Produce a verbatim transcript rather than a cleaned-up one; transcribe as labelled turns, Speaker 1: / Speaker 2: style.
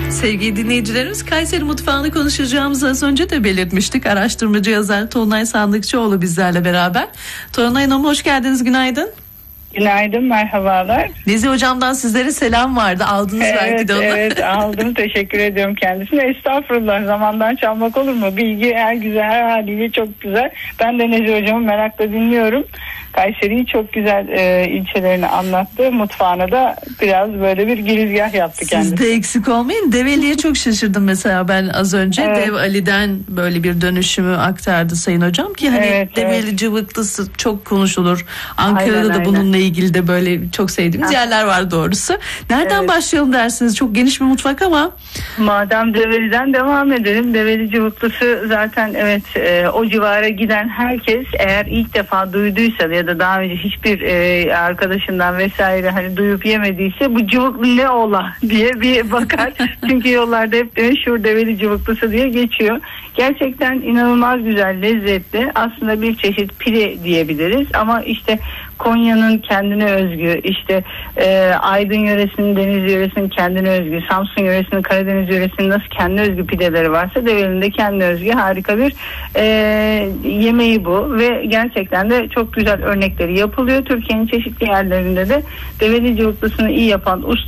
Speaker 1: Sevgili dinleyicilerimiz, Kayseri mutfağını konuşacağımızı az önce de belirtmiştik. Araştırmacı yazar Tolunay Sandıkçıoğlu bizlerle beraber. Tolunay Hanım, hoş geldiniz, günaydın.
Speaker 2: Günaydın, merhabalar.
Speaker 1: Nezi hocamdan sizlere selam vardı, aldınız
Speaker 2: evet,
Speaker 1: belki de onu.
Speaker 2: Evet aldım, teşekkür ediyorum kendisine. Estağfurullah, zamandan çalmak olur mu? Bilgi her güzel, her haliyle çok güzel. Ben de Nezi hocamı merakla dinliyorum. Kayseri'yi çok güzel e, ilçelerini anlattı. Mutfağına da biraz böyle bir girizgah yaptı kendisi.
Speaker 1: Siz de eksik olmayın. Develi'ye çok şaşırdım mesela ben az önce. Evet. Dev Ali'den böyle bir dönüşümü aktardı Sayın Hocam ki hani evet, Develi evet. cıvıklısı çok konuşulur. Ankara'da aynen, da aynen. bununla ilgili de böyle çok sevdiğimiz ha. yerler var doğrusu. Nereden evet. başlayalım dersiniz? Çok geniş bir mutfak ama.
Speaker 2: Madem Develi'den devam edelim. Develi cıvıklısı zaten evet e, o civara giden herkes eğer ilk defa duyduysa ya da daha önce hiçbir e, arkadaşından vesaire hani duyup yemediyse bu cıvıklı ne ola diye bir bakar. Çünkü yollarda hep meşhur Develi cıvıklısı diye geçiyor. Gerçekten inanılmaz güzel, lezzetli. Aslında bir çeşit pide diyebiliriz ama işte Konya'nın kendine özgü, işte e, Aydın yöresinin, Deniz yöresinin kendine özgü, Samsun yöresinin, Karadeniz yöresinin nasıl kendine özgü pideleri varsa Develi'nin de kendine özgü harika bir e, yemeği bu ve gerçekten de çok güzel örnekleri yapılıyor. Türkiye'nin çeşitli yerlerinde de Develi cıvıklısını iyi yapan usta